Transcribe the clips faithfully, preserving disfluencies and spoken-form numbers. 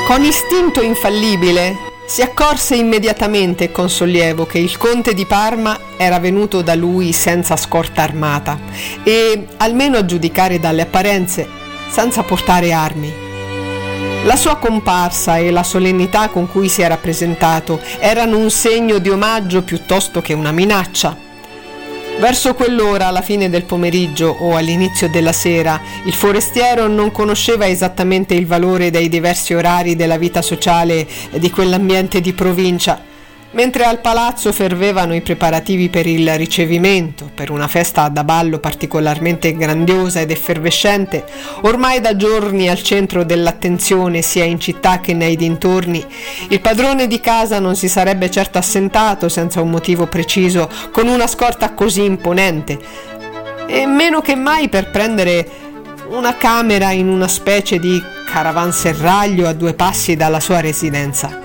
Con istinto infallibile si accorse immediatamente con sollievo che il conte di Parma era venuto da lui senza scorta armata e, almeno a giudicare dalle apparenze, senza portare armi. La sua comparsa e la solennità con cui si era presentato erano un segno di omaggio piuttosto che una minaccia. Verso quell'ora, alla fine del pomeriggio o all'inizio della sera, il forestiero non conosceva esattamente il valore dei diversi orari della vita sociale di quell'ambiente di provincia. Mentre al palazzo fervevano i preparativi per il ricevimento, per una festa da ballo particolarmente grandiosa ed effervescente, ormai da giorni al centro dell'attenzione sia in città che nei dintorni, il padrone di casa non si sarebbe certo assentato senza un motivo preciso, con una scorta così imponente, e meno che mai per prendere una camera in una specie di caravanserraglio a due passi dalla sua residenza.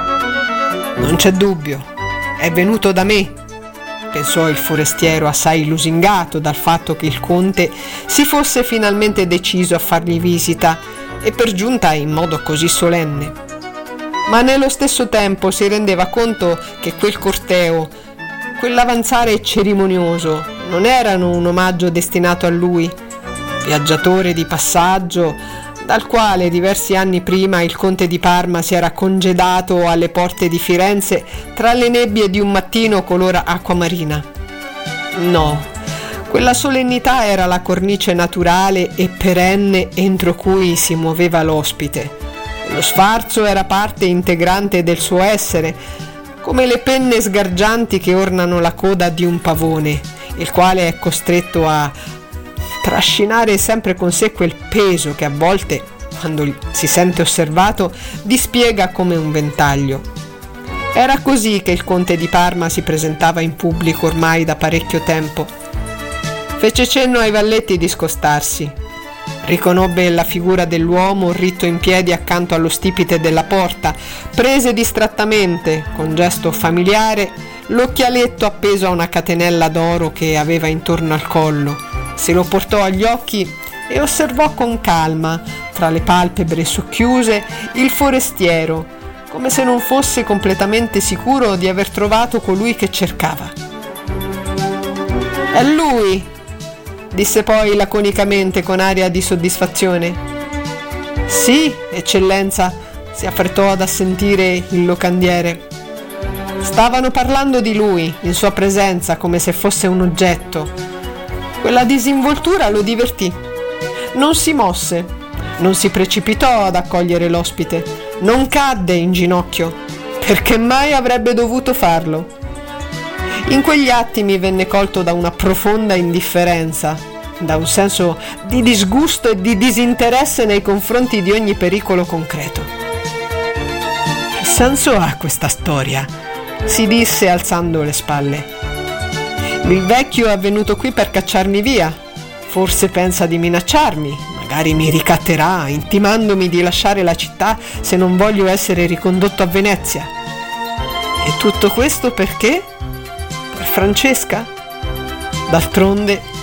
Non c'è dubbio, è venuto da me, pensò il forestiero assai lusingato dal fatto che il conte si fosse finalmente deciso a fargli visita e per giunta in modo così solenne. Ma nello stesso tempo si rendeva conto che quel corteo, quell'avanzare cerimonioso non erano un omaggio destinato a lui, viaggiatore di passaggio, dal quale diversi anni prima il conte di Parma si era congedato alle porte di Firenze tra le nebbie di un mattino color acqua marina. No, quella solennità era la cornice naturale e perenne entro cui si muoveva l'ospite. Lo sfarzo era parte integrante del suo essere, come le penne sgargianti che ornano la coda di un pavone, il quale è costretto a trascinare sempre con sé quel peso che a volte, quando si sente osservato, dispiega come un ventaglio. Era così che il conte di Parma si presentava in pubblico ormai da parecchio tempo. Fece cenno ai valletti di scostarsi. Riconobbe la figura dell'uomo ritto in piedi accanto allo stipite della porta, prese distrattamente, con gesto familiare, l'occhialetto appeso a una catenella d'oro che aveva intorno al collo. Se lo portò agli occhi e osservò con calma, tra le palpebre socchiuse, il forestiero, come se non fosse completamente sicuro di aver trovato colui che cercava. «È lui!» disse poi laconicamente con aria di soddisfazione. «Sì, eccellenza», si affrettò ad assentire il locandiere. Stavano parlando di lui, in sua presenza, come se fosse un oggetto. Quella disinvoltura lo divertì. Non si mosse, non si precipitò ad accogliere l'ospite, non cadde in ginocchio, perché mai avrebbe dovuto farlo. In quegli attimi venne colto da una profonda indifferenza, da un senso di disgusto e di disinteresse nei confronti di ogni pericolo concreto. Che senso ha questa storia? Si disse alzando le spalle. Il vecchio è venuto qui per cacciarmi via. Forse pensa di minacciarmi, magari mi ricatterà, intimandomi di lasciare la città se non voglio essere ricondotto a Venezia. E tutto questo perché? Per Francesca? D'altronde